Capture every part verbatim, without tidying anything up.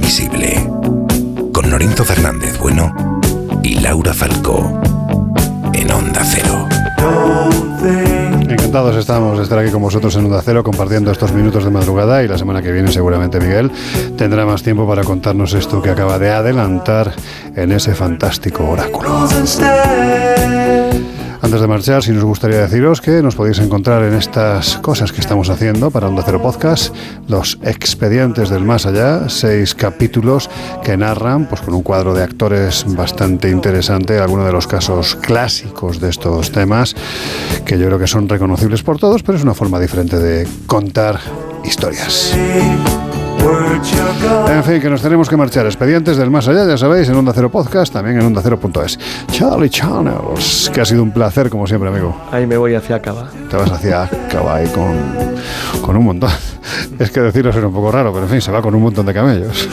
Invisible, con Lorenzo Fernández Bueno y Laura Falcó, en Onda Cero. Encantados estamos de estar aquí con vosotros en Onda Cero, compartiendo estos minutos de madrugada, y la semana que viene seguramente Miguel tendrá más tiempo para contarnos esto que acaba de adelantar en ese fantástico oráculo. Antes de marchar, sí nos gustaría deciros que nos podéis encontrar en estas cosas que estamos haciendo para Onda Cero Podcast, Los Expedientes del Más Allá, seis capítulos que narran, pues con un cuadro de actores bastante interesante, algunos de los casos clásicos de estos temas, que yo creo que son reconocibles por todos, pero es una forma diferente de contar historias. En fin, que nos tenemos que marchar. Expedientes del Más Allá, ya sabéis, en Onda Cero Podcast, también en onda cero punto es. Charlie Channels, que ha sido un placer como siempre, amigo. Ahí me voy hacia Cava. Te vas hacia Cava ahí con, con un montón. Es que decirlo era un poco raro, pero en fin, se va con un montón de camellos.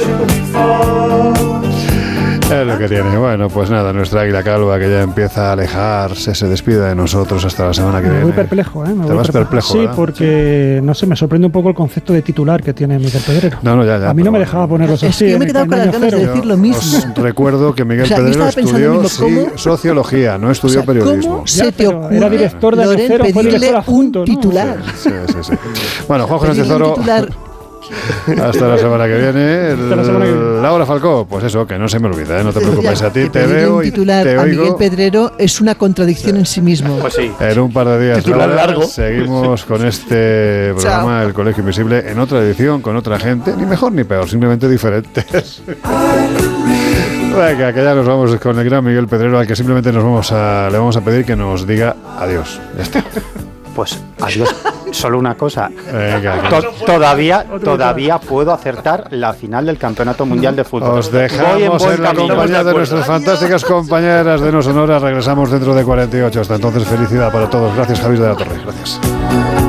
Es lo que tiene. Bueno, pues nada, nuestra águila calva que ya empieza a alejarse, se despide de nosotros hasta la semana que me viene. Voy perplejo, ¿eh? Me Te voy vas perplejo, Sí, ¿verdad? porque, no sé, me sorprende un poco el concepto de titular que tiene Miguel Pedrero. No, no, ya, ya. A mí no me dejaba ponerlos Es así. que yo me he en- quedado en con las año ganas de cero. decir lo mismo. Os recuerdo que Miguel O sea, yo Pedrero estaba pensando estudió mismo, ¿cómo? sí, sociología, no estudió O sea, periodismo. ¿cómo Ya, se te pero ocurre, era director de Año Loren, Cero, fue pedirle director un adjunto, ¿no? titular? Sí, sí, sí. Bueno, Juan José Pedirle un Tesoro, titular. hasta la semana que viene. Hasta la semana que viene. Laura Falcó, pues eso, que no se me olvida, ¿eh? No te preocupes, a ti Que te pedirle veo un y titular te a Miguel oigo. Pedrero es una contradicción en sí mismo. Pues sí. En un par de días, Titular Laura, largo. seguimos con este programa, El Colegio Invisible, en otra edición, con otra gente, ni mejor ni peor, simplemente diferentes. Venga, que ya nos vamos con el gran Miguel Pedrero, al que simplemente nos vamos a, le vamos a pedir que nos diga adiós. Ya está. Pues adiós. Solo una cosa. Venga, que To- todavía, todavía puedo acertar la final del Campeonato Mundial de Fútbol. os Voy en dejamos buen en la camino. compañía de nuestras fantásticas compañeras de No Sonora. Regresamos dentro de cuarenta y ocho. Hasta entonces, felicidad para todos. Gracias, Javier de la Torre. Gracias.